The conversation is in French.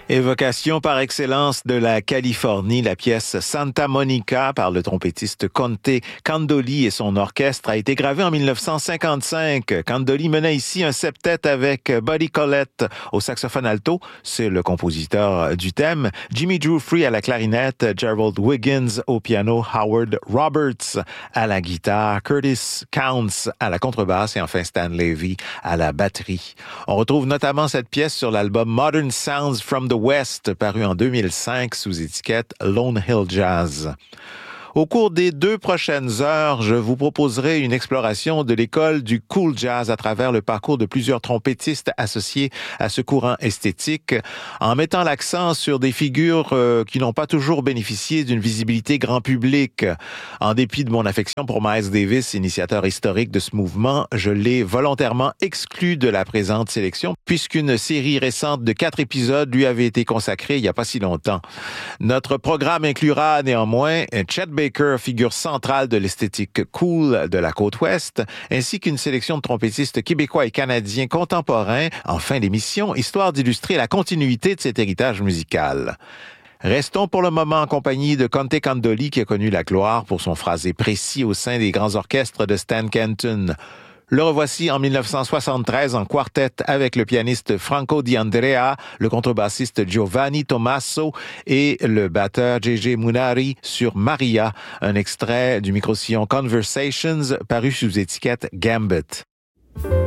Évocation par excellence de la Californie, la pièce Santa Monica par le trompettiste Conte Candoli et son orchestre a été gravée en 1955. Candoli menait ici un septet avec Buddy Collette au saxophone alto, c'est le compositeur du thème, Jimmy Drew Free à la clarinette, Gerald Wiggins au piano, Howard Roberts à la guitare, Curtis Counts à la contrebasse et enfin Stan Levy à la batterie. On retrouve notamment cette pièce sur l'album Modern Sounds from the West, paru en 2005 sous étiquette Lone Hill Jazz. Au cours des 2 prochaines heures, je vous proposerai une exploration de l'école du cool jazz à travers le parcours de plusieurs trompettistes associés à ce courant esthétique, en mettant l'accent sur des figures qui n'ont pas toujours bénéficié d'une visibilité grand public. En dépit de mon affection pour Miles Davis, initiateur historique de ce mouvement, je l'ai volontairement exclu de la présente sélection, puisqu'une série récente de 4 épisodes lui avait été consacrée il n'y a pas si longtemps. Notre programme inclura néanmoins Chet Baker, figure centrale de l'esthétique cool de la côte ouest, ainsi qu'une sélection de trompettistes québécois et canadiens contemporains en fin d'émission, histoire d'illustrer la continuité de cet héritage musical. Restons pour le moment en compagnie de Conte Candoli qui a connu la gloire pour son phrasé précis au sein des grands orchestres de Stan Kenton. Le revoici en 1973 en quartet avec le pianiste Franco D'Andrea, le contrebassiste Giovanni Tommaso et le batteur JJ Munari sur Maria, un extrait du micro-sillon Conversations paru sous étiquette Gambit.